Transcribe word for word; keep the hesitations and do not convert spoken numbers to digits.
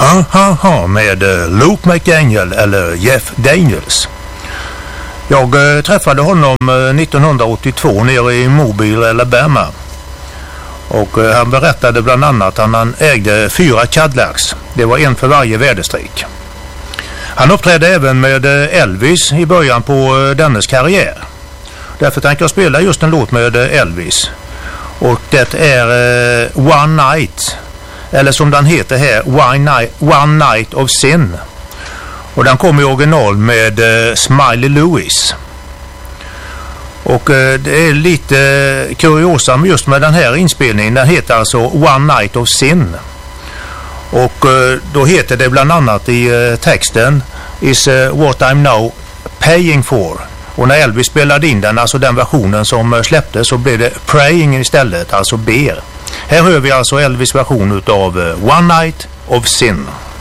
Ha ha ha med Luke McDaniel eller Jeff Daniels. Jag eh, träffade honom eh, nittonhundraåttiotvå nere i Mobile, Alabama. Och eh, han berättade bland annat att han ägde fyra Cadillacs. Det var en för varje väderstreck. Han uppträdde även med eh, Elvis i början på eh, dennes karriär. Därför tänker jag spela just en låt med eh, Elvis. Och det är eh, One Night, eller som den heter här, One Night, One Night of Sin. Och den kommer i original med eh, Smiley Lewis. Och eh, det är lite eh, kuriosa just med den här inspelningen. Den heter alltså One Night of Sin. Och eh, då heter det bland annat i eh, texten Is uh, what I'm now paying for. Och när Elvis spelade in den, alltså den versionen som uh, släpptes, så blev det praying istället, alltså ber. Här hör vi alltså Elvis version utav uh, One Night of Sin.